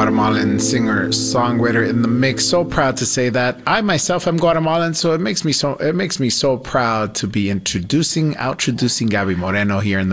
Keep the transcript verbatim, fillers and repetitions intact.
Guatemalan singer, songwriter in the mix. So proud to say that. I myself am Guatemalan, so it makes me so it makes me so proud to be introducing, outroducing Gabby Moreno here in the